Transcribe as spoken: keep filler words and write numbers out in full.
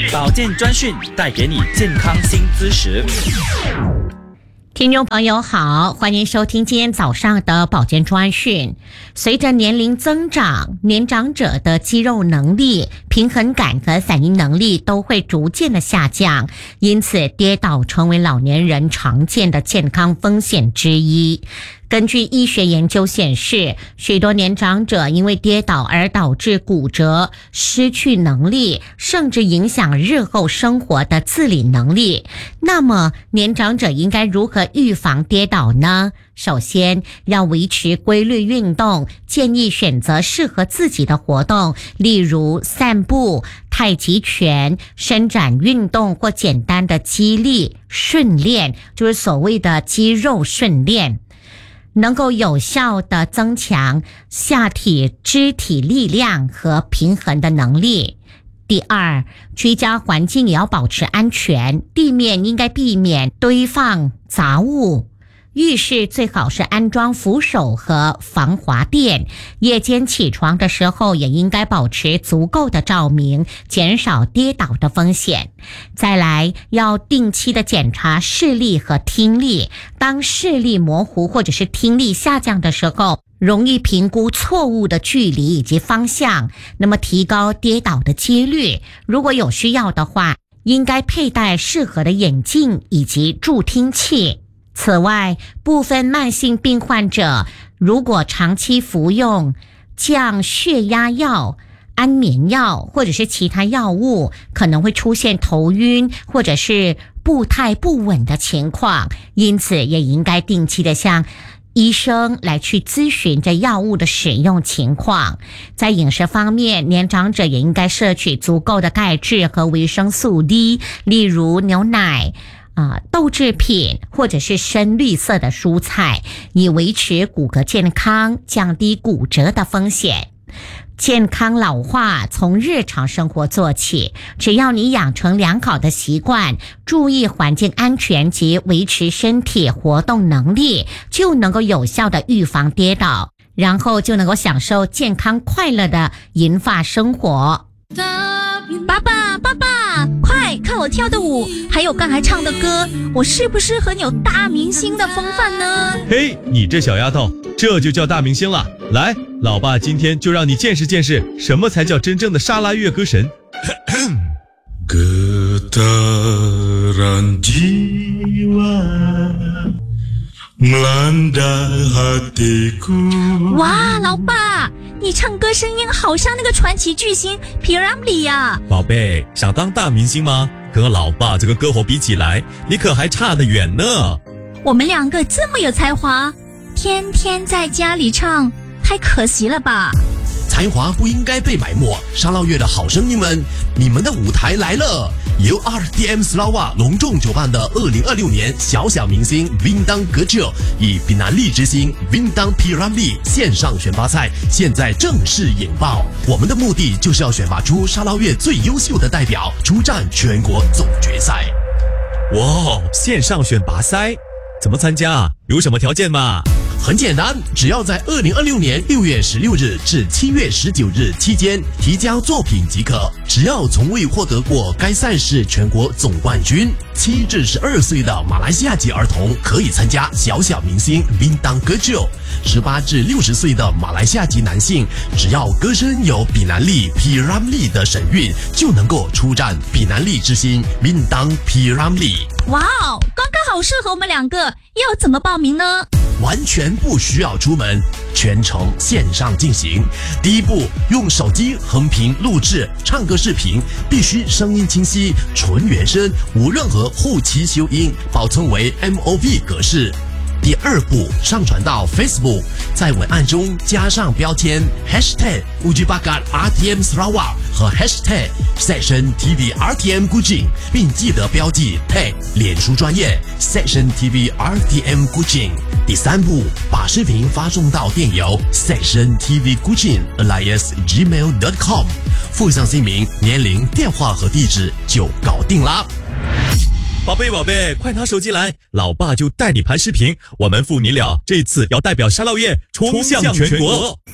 保健专讯带给你健康新知识。 听众朋友好，欢迎收听今天早上的保健专讯。随着年龄增长，年长者的肌肉能力、平衡感和反应能力都会逐渐的下降，因此跌倒成为老年人常见的健康风险之一。根据医学研究显示，许多年长者因为跌倒而导致骨折、失去能力，甚至影响日后生活的自理能力。那么，年长者应该如何预防跌倒呢？首先，要维持规律运动，建议选择适合自己的活动，例如散步、太极拳、伸展运动或简单的肌力训练，就是所谓的肌肉训练，能够有效地增强下体肢体力量和平衡的能力。第二，居家环境也要保持安全，地面应该避免堆放杂物。浴室最好是安装扶手和防滑垫，夜间起床的时候也应该保持足够的照明，减少跌倒的风险。再来，要定期的检查视力和听力，当视力模糊或者是听力下降的时候，容易评估错误的距离以及方向，那么提高跌倒的几率。如果有需要的话，应该佩戴适合的眼镜以及助听器。此外，部分慢性病患者如果长期服用降血压药、安眠药或者是其他药物，可能会出现头晕或者是步态不稳的情况，因此也应该定期的向医生来去咨询这药物的使用情况。在饮食方面，年长者也应该摄取足够的钙质和维生素 D， 例如牛奶、啊，豆制品或者是深绿色的蔬菜，以维持骨骼健康，降低骨折的风险。健康老化从日常生活做起，只要你养成良好的习惯，注意环境安全及维持身体活动能力，就能够有效的预防跌倒，然后就能够享受健康快乐的银发生活。 爸爸爸爸，快看我跳的舞，还有刚才唱的歌，我是不是很有大明星的风范呢？ 嘿，你这小丫头，这就叫大明星了。来，老爸今天就让你见识见识，什么才叫真正的沙拉乐歌神。 Getaran jiwa melanda hatiku。 哇，老爸，你唱歌声音好像那个传奇巨星 P. Ramlee 呀！ 宝贝，想当大明星吗？和老爸这个歌喉比起来，你可还差得远呢。 我们两个这么有才华，天天在家里唱，太可惜了吧？ 才华不应该被埋没，沙捞越的好声音们，你们的舞台来了！由 R T M Sarawak 隆重主办的二零二六年小小明星 Bintang Kecil 以比南利之星 Bintang P. Ramlee 线上选拔赛现在正式引爆。我们的目的就是要选拔出沙捞越最优秀的代表，出战全国总决赛。哇，线上选拔赛怎么参加？有什么条件吗？很简单，只要在二零二六年六月十六日至七月十九日期间提交作品即可。只要从未获得过该赛事全国总冠军，七至十二岁的马来西亚籍儿童可以参加小小明星 Bintang Kecil。十八至六十岁的马来西亚籍男性，只要歌声有比南利 P. Ramlee 的神韵，就能够出战比南利之星 Bintang P. Ramlee。 哇哦，刚刚好适合我们两个，要怎么报名呢？ 完全不需要出门，全程线上进行。第一步，用手机横屏录制唱歌视频，必须声音清晰、纯原声，无任何后期修音，保存为 M O V 格式。第二步，上传到 Facebook， 在文案中加上标签 Hashtag Uji Bakat R T M Sarawak 和 Hashtag Section T V R T M Kuching， 并记得标记 Tag 脸书专业 Section T V R T M Kuching。第三步，把视频发送到电邮 Section T V Kuching alias gmail dot com， 附上姓名、年龄、电话和地址就搞定啦。宝贝宝贝，快拿手机来，老爸就带你拍视频，我们父女俩这次要代表沙捞越冲向全国。